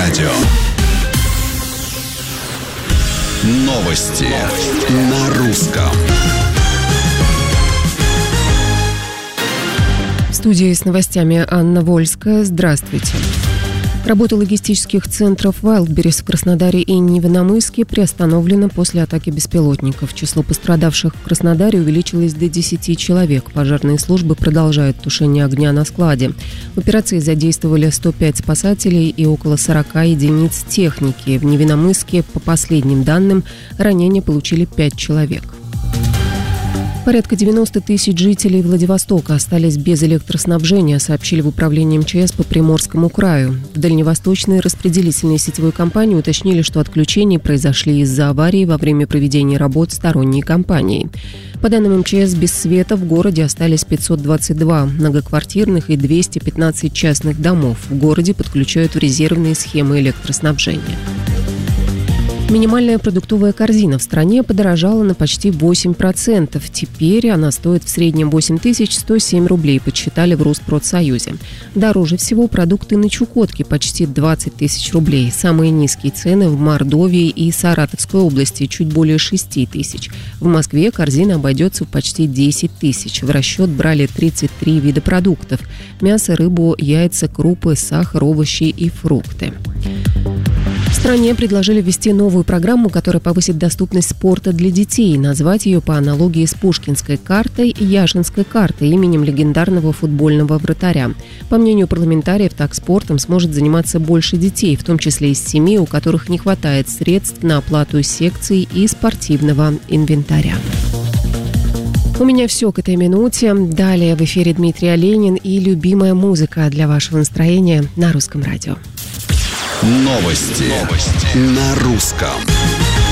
радио. Новости на русском. В студии с новостями Анна Вольская. Здравствуйте. Работа логистических центров Wildberries в Краснодаре и Невиномысске приостановлена после атаки беспилотников. Число пострадавших в Краснодаре увеличилось до 10 человек. Пожарные службы продолжают тушение огня на складе. В операции задействовали 105 спасателей и около 40 единиц техники. В Невиномысске, по последним данным, ранения получили 5 человек. Порядка 90 тысяч жителей Владивостока остались без электроснабжения, сообщили в управлении МЧС по Приморскому краю. В Дальневосточной распределительной сетевой компании уточнили, что отключения произошли из-за аварии во время проведения работ сторонней компании. По данным МЧС, без света в городе остались 522 многоквартирных и 215 частных домов. В городе подключают в резервные схемы электроснабжения. Минимальная продуктовая корзина в стране подорожала на почти 8%. Теперь она стоит в среднем 8107 рублей, подсчитали в Росспродсоюзе. Дороже всего продукты на Чукотке – почти 20 тысяч рублей. Самые низкие цены в Мордовии и Саратовской области – чуть более 6 тысяч. В Москве корзина обойдется в почти 10 тысяч. В расчет брали 33 вида продуктов – мясо, рыбу, яйца, крупы, сахар, овощи и фрукты. В стране предложили ввести новую программу, которая повысит доступность спорта для детей. Назвать ее по аналогии с Пушкинской картой Яшинской картой именем легендарного футбольного вратаря. По мнению парламентариев, так спортом сможет заниматься больше детей, в том числе из семей, у которых не хватает средств на оплату секций и спортивного инвентаря. У меня все к этой минуте. Далее в эфире Дмитрий Оленин и любимая музыка для вашего настроения на Русском радио. Новости на русском.